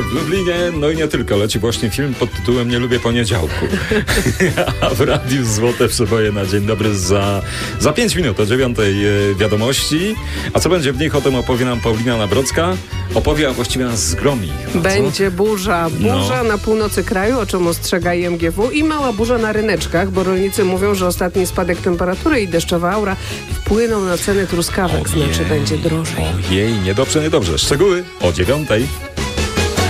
w Lublinie, no i nie tylko, leci właśnie film pod tytułem Nie lubię poniedziałku. A w Radiu Złote Przeboje na dzień dobry za 5 minut o 9 wiadomości. A co będzie w nich, o tym opowie nam Paulina Nabrocka. Opowie, a właściwie nas zgromi. Będzie burza. Burza na północy kraju, o czym ostrzega IMGW, i mała burza na ryneczkach, bo rolnicy mówią, że ostatni spadek temperatury i deszczowa aura wpłyną na ceny truskawek. Znaczy będzie drożej. Ojej, niedobrze. Szczegóły o 9.